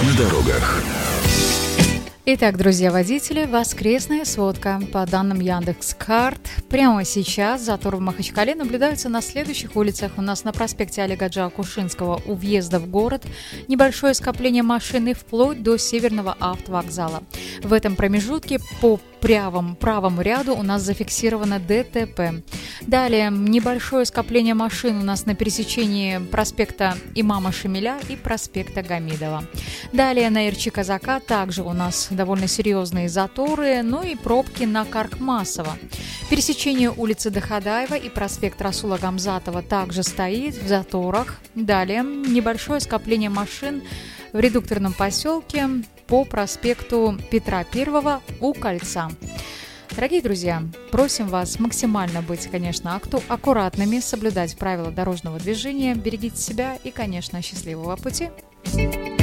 на дорогах. Итак, друзья водители, воскресная сводка. По данным Яндекс.Карт, прямо сейчас заторы в Махачкале наблюдаются на следующих улицах. У нас на проспекте Олега Джа-Кушинского у въезда в город небольшое скопление машин вплоть до Северного автовокзала. В этом промежутке по правому ряду у нас зафиксировано ДТП. Далее небольшое скопление машин у нас на пересечении проспекта Имама Шамиля и проспекта Гамидова. Далее на Ирчи-Казака также у нас довольно серьезные заторы, ну и пробки на Каркмасово. Пересечение улицы Дахадаева и проспект Расула Гамзатова также стоит в заторах. Далее небольшое скопление машин в редукторном поселке по проспекту Петра I у Кольца. Дорогие друзья, просим вас максимально быть, конечно, аккуратными, соблюдать правила дорожного движения, берегите себя и, конечно, счастливого пути.